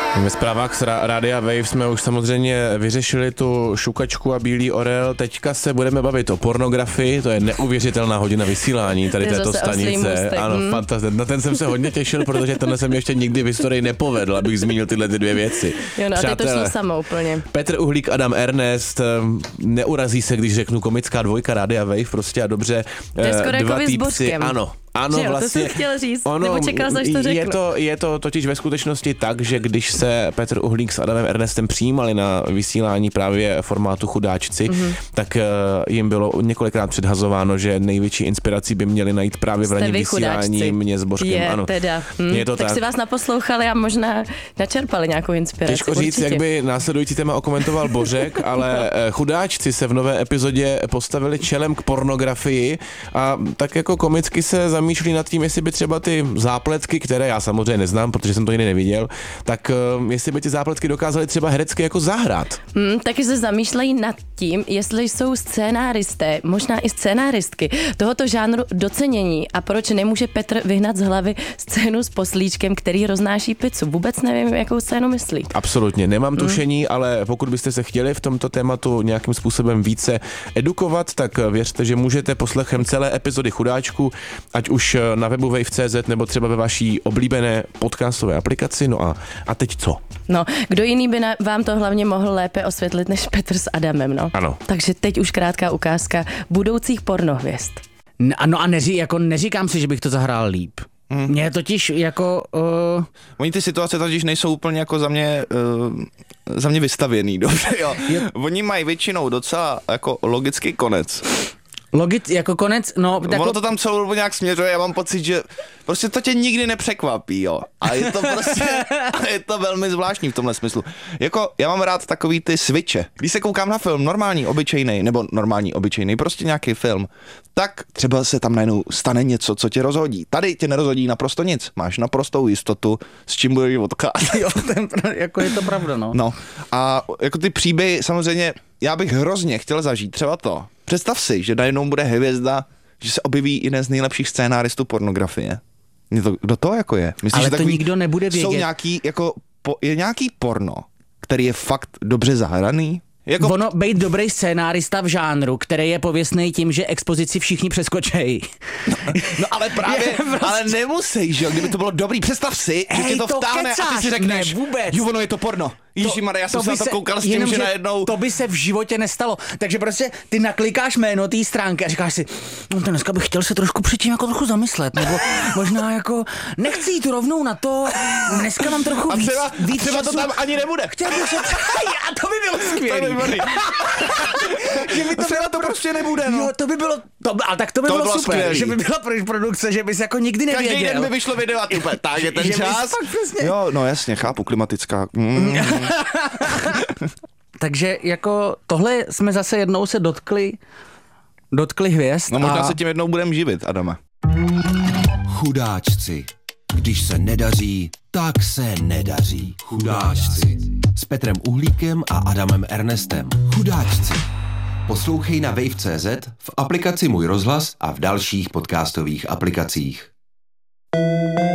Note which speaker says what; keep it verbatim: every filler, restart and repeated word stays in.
Speaker 1: Ve zprávách z Rádia Wave jsme už samozřejmě vyřešili tu šukačku a bílý orel. Teďka se budeme bavit o pornografii, to je neuvěřitelná hodina vysílání tady
Speaker 2: to
Speaker 1: této stanice. Ano, hmm. fantastické. Na ten jsem se hodně těšil, protože tohle jsem ještě nikdy v historii nepovedl, abych zmínil tyhle ty dvě věci.
Speaker 2: Jo, no, a ty to šlo samo úplně.
Speaker 1: Petr Uhlík, Adam Ernest, neurazí se, když řeknu komická dvojka Rádia Wave, prostě a dobře.
Speaker 2: To je skoro
Speaker 1: dva
Speaker 2: jako
Speaker 1: týpci, ano. Ano,
Speaker 2: jo,
Speaker 1: vlastně.
Speaker 2: To jsem chtěl říct,
Speaker 1: ono,
Speaker 2: nebo čekal, až to řeknu.
Speaker 1: Je to, je to totiž ve skutečnosti tak, že když se Petr Uhlík s Adamem Ernestem přijímali na vysílání právě formátu Chudáčci, mm-hmm. tak uh, jim bylo několikrát předhazováno, že největší inspirací by měli najít právě v ranním vysílání mě s Božkem.
Speaker 2: Je,
Speaker 1: ano.
Speaker 2: teda. Hm.
Speaker 1: Je to
Speaker 2: tak, tak si vás naposlouchali a možná načerpali nějakou inspiraci.
Speaker 1: Těžko říct, určitě. Jak by následující téma okomentoval Božek, ale Chudáčci se v nové epizodě postavili čelem k pornografii a tak jako komicky se zamýšlí nad tím, jestli by třeba ty zápletky, které já samozřejmě neznám, protože jsem to nikdy neviděl, tak uh, jestli by ty zápletky dokázaly třeba herecky jako zahrát.
Speaker 2: Hmm, taky se zamýšlejí nad tím, jestli jsou scénáristé, možná i scénáristky tohoto žánru docenění a proč nemůže Petr vyhnat z hlavy scénu s poslíčkem, který roznáší pizzu. Vůbec nevím, jakou scénu myslí.
Speaker 1: Absolutně, nemám tušení, hmm. ale pokud byste se chtěli v tomto tématu nějakým způsobem více edukovat, tak věřte, že můžete poslechem celé epizody Chudáčku, ať už na webu wave tečka cé zet nebo třeba ve vaší oblíbené podcastové aplikaci. No a, a teď co?
Speaker 2: No, kdo jiný by na, vám to hlavně mohl lépe osvětlit než Petr s Adamem, no?
Speaker 1: Ano.
Speaker 2: Takže teď už krátká ukázka budoucích pornohvězd.
Speaker 3: No a neří, jako neříkám si, že bych to zahrál líp. Hmm. Mně totiž jako... Uh...
Speaker 4: Oni ty situace totiž nejsou úplně jako za mě, uh, za mě vystavěný, dobře, jo. Oni mají většinou docela jako logický konec.
Speaker 3: Logit jako konec, no...
Speaker 4: Ono jako... to tam celou dobu nějak směřuje, já mám pocit, že prostě to tě nikdy nepřekvapí, jo. A je to prostě, je to velmi zvláštní v tomhle smyslu. Jako, já mám rád takový ty switche. Když se koukám na film, normální, obyčejný, nebo normální, obyčejný, prostě nějaký film, tak třeba se tam najednou stane něco, co tě rozhodí. Tady tě nerozhodí naprosto nic. Máš naprostou jistotu, s čím budeš odkázat.
Speaker 3: Jo, ten, jako je to pravda, no.
Speaker 4: No, a jako ty příběhy, samozřejmě, já bych hrozně chtěl zažít třeba to. Představ si, že najednou bude hvězda, že se objeví jeden z nejlepších scénáristů pornografie. To, kdo to jako je?
Speaker 3: Myslíš, ale že to nikdo nebude vědět.
Speaker 4: Jsou nějaký, jako, po, je nějaký porno, který je fakt dobře zahraný?
Speaker 3: Jako... Ono být dobrý scénárista v žánru, který je pověstný tím, že expozici všichni přeskočejí.
Speaker 4: No, no ale právě, prostě... ale nemusí, že jo, kdyby to bylo dobrý, představ si, že tě to, to vtáhne kecáš, a ty si řekneš,
Speaker 3: ne, vůbec.
Speaker 4: Jo, ono je to porno. Ježišmarja, já jsem se na to koukal s tím,
Speaker 3: jenom,
Speaker 4: že najednou...
Speaker 3: To by se v životě nestalo. Takže prostě ty naklikáš jméno té stránky a říkáš si, no to dneska bych chtěl se trošku předtím jako trochu zamyslet, nebo možná jako nechci jít rovnou na to, dneska mám trochu
Speaker 4: a třeba,
Speaker 3: víc, víc
Speaker 4: třeba
Speaker 3: času.
Speaker 4: to tam ani nebude.
Speaker 3: Chtěl bych se... A to by bylo skvělý.
Speaker 4: Že by to třeba to prostě nebude, no.
Speaker 3: Jo, to by bylo, to, ale tak to by
Speaker 4: to
Speaker 3: bylo,
Speaker 4: bylo
Speaker 3: super,
Speaker 4: skvělý.
Speaker 3: Že by byla produkce, že bys jako nikdy nevěděl.
Speaker 4: Každý den by vyšlo video a ty tak je ten
Speaker 3: že
Speaker 4: čas.
Speaker 3: Přesně...
Speaker 4: Jo, no jasně, chápu, klimatická. Mm.
Speaker 3: Takže jako tohle jsme zase jednou se dotkli, dotkli hvězd.
Speaker 4: No možná
Speaker 3: a...
Speaker 4: se tím jednou budeme živit, Adame.
Speaker 5: Chudáčci. Když se nedaří, tak se nedaří. Chudáčci. S Petrem Uhlíkem a Adamem Ernestem. Chudáčci. Poslouchej na wave tečka cé zet, v aplikaci Můj rozhlas a v dalších podcastových aplikacích.